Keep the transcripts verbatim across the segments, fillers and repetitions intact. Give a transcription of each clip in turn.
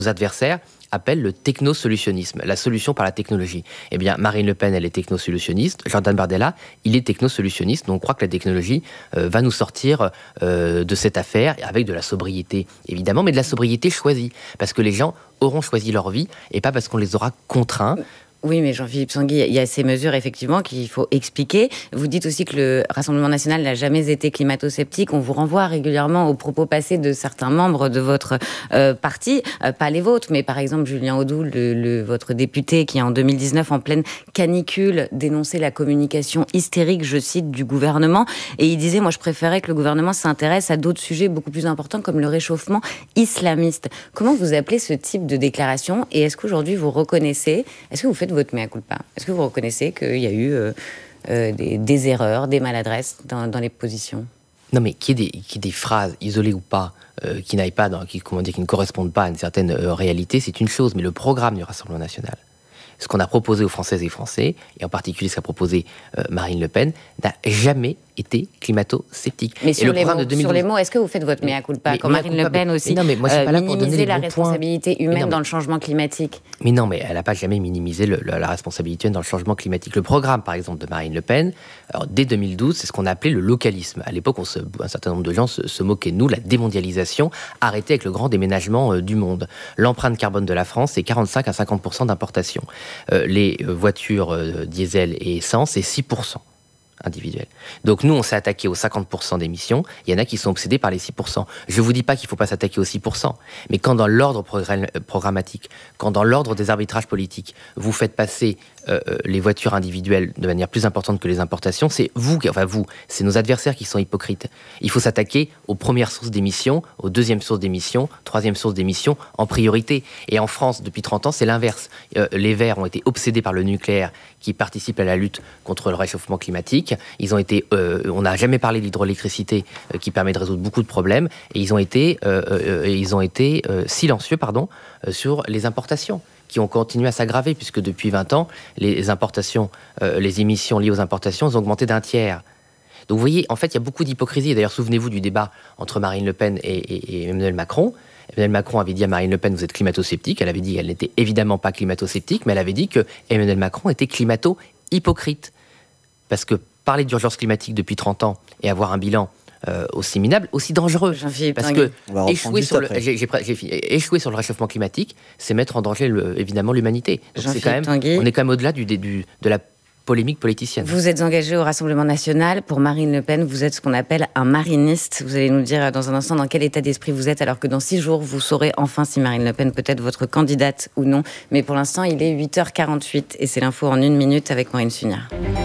Nos adversaires appellent le technosolutionnisme, la solution par la technologie. Eh bien, Marine Le Pen, elle est technosolutionniste. Jordan Bardella, il est technosolutionniste. Donc, on croit que la technologie euh, va nous sortir euh, de cette affaire avec de la sobriété, évidemment, mais de la sobriété choisie. Parce que les gens auront choisi leur vie et pas parce qu'on les aura contraints. Oui, mais Jean-Philippe Tanguy, il y a ces mesures, effectivement, qu'il faut expliquer. Vous dites aussi que le Rassemblement national n'a jamais été climato-sceptique. On vous renvoie régulièrement aux propos passés de certains membres de votre euh, parti, euh, pas les vôtres, mais par exemple Julien Audoul, le, le, votre député, qui en deux mille dix-neuf, en pleine canicule, dénonçait la communication hystérique, je cite, du gouvernement. Et il disait, moi je préférais que le gouvernement s'intéresse à d'autres sujets beaucoup plus importants, comme le réchauffement islamiste. Comment vous appelez ce type de déclaration? Et est-ce qu'aujourd'hui vous reconnaissez, est-ce que vous faites votre mea culpa? Est-ce que vous reconnaissez qu'il y a eu euh, euh, des, des erreurs, des maladresses dans, dans les positions? Non, mais qu'il y ait des, qu'il y ait des phrases, isolées ou pas, euh, qui n'aillent pas, dans, qui, comment dire, qui ne correspondent pas à une certaine euh, réalité, c'est une chose. Mais le programme du Rassemblement national, ce qu'on a proposé aux Françaises et Français, et en particulier ce qu'a proposé euh, Marine Le Pen, n'a jamais été climato-sceptique. Mais sur, les mots, sur les mots, est-ce que vous faites votre mea culpa? Quand Marine Le Pen aussi euh, minimisait la responsabilité humaine non, mais, dans le changement climatique. Mais non, mais elle n'a pas jamais minimisé le, le, la responsabilité humaine dans le changement climatique. Le programme, par exemple, de Marine Le Pen, alors, dès deux mille douze, c'est ce qu'on appelait le localisme. À l'époque, on se, un certain nombre de gens se, se moquaient de nous, la démondialisation, arrêtée avec le grand déménagement euh, du monde. L'empreinte carbone de la France, c'est quarante-cinq à cinquante pour cent d'importation. Euh, les euh, voitures euh, diesel et essence, c'est six pour cent. Individuel. Donc nous, on s'est attaqué aux cinquante pour cent d'émissions. Il y en a qui sont obsédés par les six pour cent. Je ne vous dis pas qu'il ne faut pas s'attaquer aux six pour cent. Mais quand dans l'ordre programmatique, quand dans l'ordre des arbitrages politiques, vous faites passer euh, les voitures individuelles de manière plus importante que les importations, c'est vous, enfin vous, c'est nos adversaires qui sont hypocrites. Il faut s'attaquer aux premières sources d'émissions, aux deuxièmes sources d'émissions, troisième source d'émissions en priorité. Et en France, depuis trente ans, c'est l'inverse. Euh, les Verts ont été obsédés par le nucléaire qui participe à la lutte contre le réchauffement climatique. Ils ont été, euh, on n'a jamais parlé de l'hydroélectricité euh, qui permet de résoudre beaucoup de problèmes, et ils ont été, euh, euh, ils ont été euh, silencieux, pardon, euh, sur les importations, qui ont continué à s'aggraver, puisque depuis vingt ans, les importations, euh, les émissions liées aux importations ont augmenté d'un tiers. Donc vous voyez, en fait, il y a beaucoup d'hypocrisie. D'ailleurs, souvenez-vous du débat entre Marine Le Pen et, et, et Emmanuel Macron. Emmanuel Macron avait dit à Marine Le Pen, vous êtes climato-sceptique. Elle avait dit qu'elle n'était évidemment pas climato-sceptique, mais elle avait dit que Emmanuel Macron était climato-hypocrite. Parce que parler d'urgence climatique depuis trente ans et avoir un bilan euh, aussi minable, aussi dangereux. Parce que échouer sur, le, j'ai, j'ai, j'ai fini, échouer sur le réchauffement climatique, c'est mettre en danger le, évidemment l'humanité. Donc c'est quand même, on est quand même au-delà du, du, de la polémique politicienne. Vous êtes engagé au Rassemblement national. Pour Marine Le Pen, vous êtes ce qu'on appelle un mariniste. Vous allez nous dire dans un instant dans quel état d'esprit vous êtes, alors que dans six jours, vous saurez enfin si Marine Le Pen peut être votre candidate ou non. Mais pour l'instant, il est huit heures quarante-huit et c'est l'info en une minute avec Maureen Sugnard.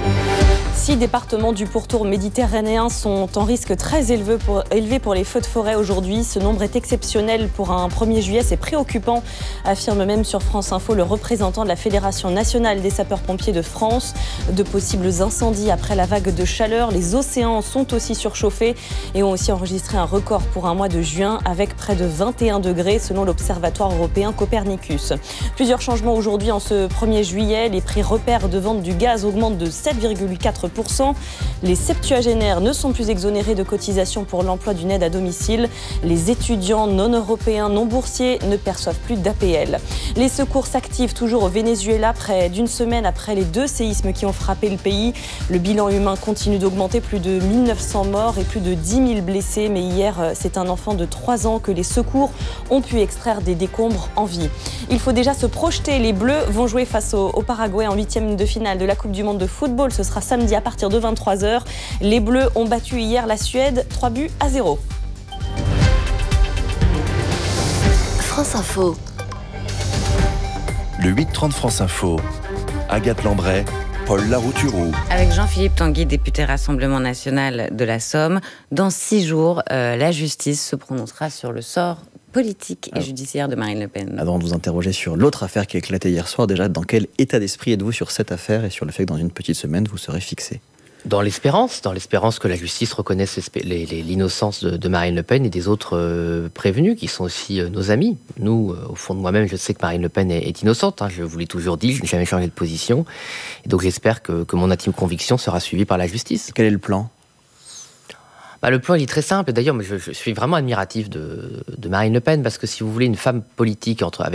Six départements du pourtour méditerranéen sont en risque très élevé pour, élevé pour les feux de forêt aujourd'hui. Ce nombre est exceptionnel pour un premier juillet. C'est préoccupant, affirme même sur France Info le représentant de la Fédération nationale des sapeurs-pompiers de France. De possibles incendies après la vague de chaleur. Les océans sont aussi surchauffés et ont aussi enregistré un record pour un mois de juin avec près de vingt et un degrés selon l'Observatoire européen Copernicus. Plusieurs changements aujourd'hui en ce premier juillet. Les prix repères de vente du gaz augmentent de sept virgule quatre pour cent. Les septuagénaires ne sont plus exonérés de cotisations pour l'emploi d'une aide à domicile. Les étudiants non européens, non boursiers ne perçoivent plus d'A P L. Les secours s'activent toujours au Venezuela, près d'une semaine après les deux séismes qui ont frappé le pays. Le bilan humain continue d'augmenter, plus de mille neuf cents morts et plus de dix mille blessés. Mais hier, c'est un enfant de trois ans que les secours ont pu extraire des décombres en vie. Il faut déjà se projeter. Les Bleus vont jouer face au, au Paraguay en huitième de finale de la Coupe du Monde de football. Ce sera samedi à partir de vingt-trois heures. Les Bleus ont battu hier la Suède, trois buts à zéro. France Info. Le huit trente France Info. Agathe Lambray, Paul Larouturou. Avec Jean-Philippe Tanguy, député Rassemblement national de la Somme. Dans six jours, euh, la justice se prononcera sur le sort politique et judiciaire de Marine Le Pen. Avant de vous interroger sur l'autre affaire qui a éclaté hier soir, déjà, dans quel état d'esprit êtes-vous sur cette affaire et sur le fait que dans une petite semaine, vous serez fixé ? Dans l'espérance, dans l'espérance que la justice reconnaisse les, les, l'innocence de, de Marine Le Pen et des autres euh, prévenus, qui sont aussi euh, nos amis. Nous, euh, au fond de moi-même, je sais que Marine Le Pen est, est innocente, hein, je vous l'ai toujours dit, je n'ai jamais changé de position. Et donc j'espère que, que mon intime conviction sera suivie par la justice. Quel est le plan ? Bah, le plan, il est très simple. D'ailleurs, je, je suis vraiment admiratif de, de Marine Le Pen, parce que si vous voulez une femme politique entre, avec